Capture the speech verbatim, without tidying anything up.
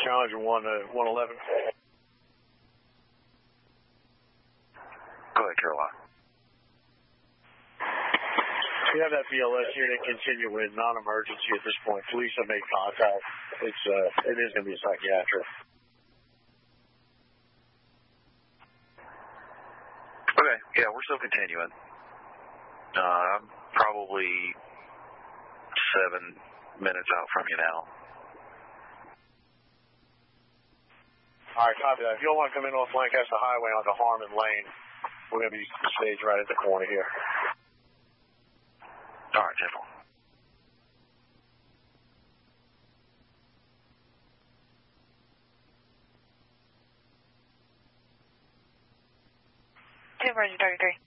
Challenger one, uh, one eleven. Go ahead, Caroline. We have that B L S unit continue with non-emergency at this point. Police have made contact. It's uh, it is going to be a psychiatric. Okay, yeah, we're still continuing. Uh, I'm probably seven minutes out from you now. All right, copy that. If you don't want to come in off Lancaster Highway onto Harmon Lane, we're going to be staged right at the corner here. All right, ten four. Two Roger thirty-three.